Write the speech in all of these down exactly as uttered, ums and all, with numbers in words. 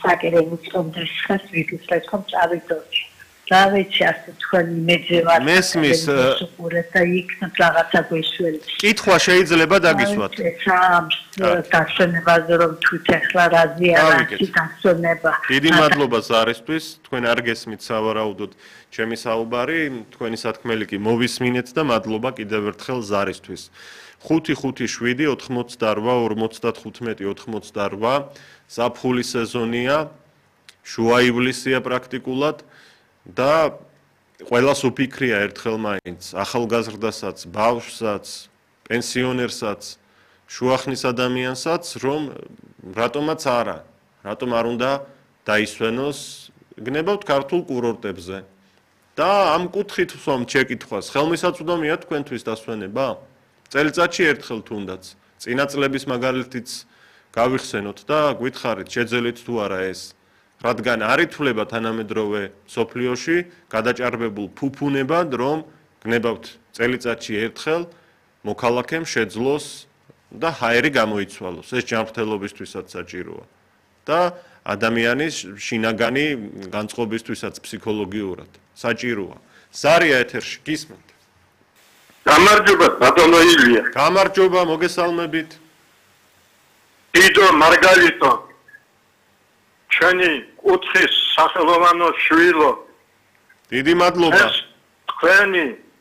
საკერე უწყობდეს ხას ვიგისლეთ ხომ წავიდოდი. რა ვიცი ასე თქვენი მეძევარ მესმის და იქნებ რაღაცა გვეშველის. კითხვა შეიძლება დაგისვათ. დასვენებაზე რომ თვით ახლა რაზეა რა დასვენება. დიდი მადლობა ზარისთვის, თქვენ არ გესმით სავარაუდოდ ჩემი საუბარი, თქვენი სათქმელი კი მოვისმინეთ და მადლობა კიდევ ერთხელ ზარისთვის. ხუთი ხუთი შვიდი ოთხმოცდაორვა ორმოცდათხუთმეტი ოთხმოცდაორვა ზაფხული სეზონია, შუა ივლისია პრაქტიკულად და ყველას უფიქრია ერთხელ მაინც, ახალგაზრდასაც, ბავშვსაც, პენსიონერსაც, შუახნის ადამიანსაც, რომ რატომაც არა, რატომ არ უნდა დაისვენოს გნებავთ ქართულ კურორტებზე. და ამ კუთხით ვსვამ შეკითხვას, ხელმისაწვდომია თქვენთვის დასვენება? წელიწადში ერთხელ თუნდაც, წინა წლების მაგალითიც გავიხსენოთ და გვითხრით, შეძელით თუ არა ეს. რადგან არ ითვლება თანამედროვე სოფლიოში გადაჭარბებულ ფუფუნებად, რომ გნებავთ წელიწადში ერთხელ მოქალაქემ შეძლოს და ჰაერი გამოიცვალოს. ეს ჯანმრთელობისთვისაც საჭიროა. და ადამიანის შინაგანი განწყობისთვისაც ფსიქოლოგიურად საჭიროა. ზარია ეთერში გისმენთ. გამარჯობა, ბატონო ილია. გამარჯობა, მოგესალმებით. დიდო მარგალიტო. ჩვენი კუთხის სახელოვანო შვილო. დიდი მადლობა. ეს თქვენი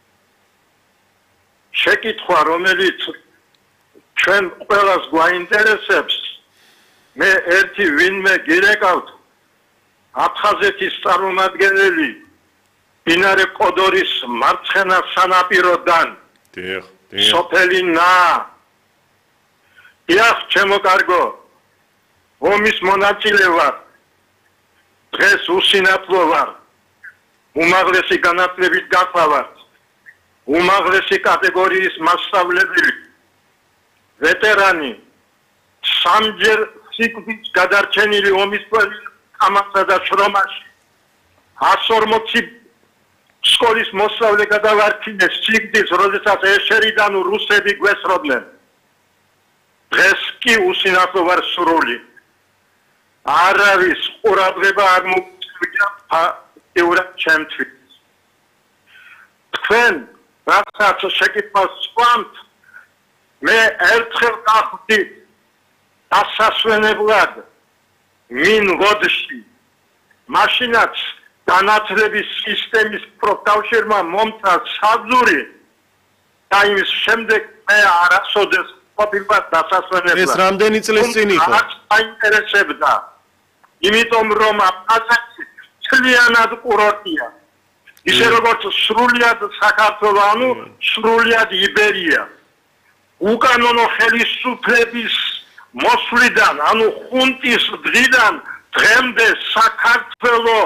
შეკითხვა, რომელიც ჩვენ ყველას გვაინტერესებს, მე ერთი ვინმე გირეკავთ აფხაზეთის წარმომადგენელი მდინარე კოდორის მარცხენა სანაპიროდან. დიახ, დიახ. სოფელი ნა. დიახ, ჩემო კარგო. ომის მონაწილე ვარ. დღეს უსინათლო ვარ. უმაღლესი განათლებით გაყავართ. უმაღლესი კატეგორიის მასწავლებელი. ვეტერანი. სამჯერ სიკვდილით გადარჩენილი ომის კამათსა და შრომაში. ას ორმოცი სკოლის მოსწავლე გადავარჩინეს სიკვდილს, როდესაც ეშერიდან რუსები გვესროდნენ. დღეს კი უსინათლო ვარ სრული. არავის ყურადღება არ მოგწევია ფაქტიურად ჩემთვის. თქვენ რასაც შეკითხვას ვსვამთ, მე ერთხელ გავხდი დასასვენებლად მინღოდში. მაშინაც განათლების სისტემის პროფკავშირმა მომცა საძური და იმის შემდეგ მე არასოდეს ყოფილვარ დასასვენებლად. ეს რამდენი წლის წინ იყო? რაც აინტერესებდა. იმიტომ რომ აფხაზეთი ძალიანად კურორტია. ისე როგორც სრულიად საქართველო, ანუ სრულიად იბერია. უკანონო ხელისუფლების მოსვლიდან, ანუ ხუნტის დღიდან დღემდე საქართველო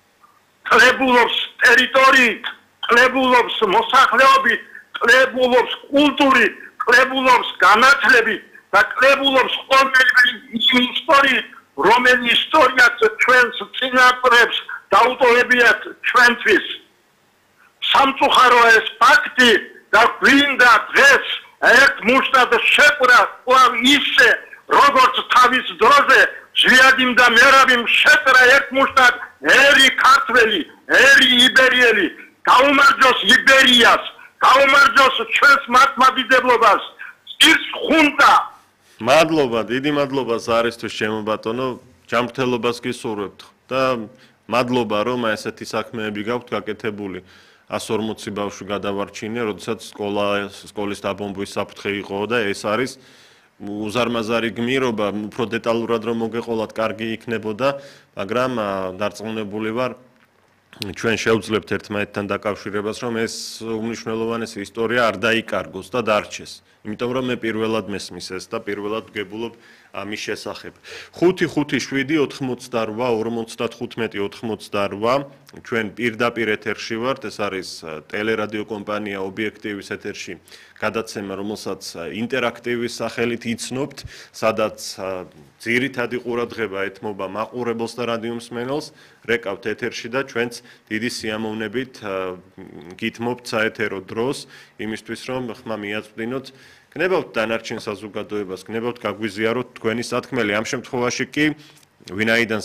კლებულობს ტერიტორიით, კლებულობს მოსახლეობით, კლებულობს კულტურით, კლებულობს განათლებით და კლებულობს ყოველგვარი ისტორიით, რომელი ისტორიაც ჩვენს წინაპრებს დაუტოვებიათ ჩვენთვის. სამწუხაროა ეს ფაქტი და გვინდა დღეს ერთ მუშტად შეყვრა კვლავ ისე, როგორც თავის დროზე ჟვიადიმ და მერაბიმ შეყრა ერთ მუშტად ერი ქართველი, ერი იბერიელი, გაუმარჯოს იბერიას, გაუმარჯოს ჩვენს მართლმადიდებლობას, ის ხუნტა. მადლობა, დიდი მადლობა ზარისთვის ჩემო ბატონო, ჯანმრთელობას გისურვებთ და მადლობა რომ ესეთი საქმეები გაქვთ გაკეთებული. ას ორმოცი ბავშვი გადავარჩინე, როდესაც სკოლა სკოლის დაბომბვის საფრთხე იყო და ეს არის უზარმაზარი გმირობა, უფრო დეტალურად რომ მოგეყოლათ, კარგი იქნებოდა, მაგრამ დარწმუნებული ვარ ჩვენ შევძლებთ ერთმანეთთან დაკავშირებას, რომ ეს უმნიშვნელოვანესი ისტორია არ დაიკარგოს და დარჩეს. იმიტომ რომ მე პირველად მესმის ეს და პირველად ვგებულობ ამის შესახებ. ხუთი ხუთი შვიდი ოთხმოცდაორვა ორმოცდათხუთმეტი ოთხმოცდაორვა ჩვენ პირდაპირ ეთერში ვართ, ეს არის ტელერადიო კომპანია ობიექტივის ეთერში გადაცემა, რომელსაც ინტერაქტივის სახელით იცნობთ, სადაც ძირითადი ყურადღება ეთმობა მაყურებელს და რადიომსმენელს, რეკავთ ეთერში და ჩვენც დიდი სიამოვნებით გითმობთ საეთერო დროს, იმისთვის რომ ხმა მიაწვდინოთ გნებავთ დანარჩენ საზოგადოებას, გნებავთ გაგვიზიაროთ თქვენი სათქმელი. ამ შემთხვევაში კი ვინაიდან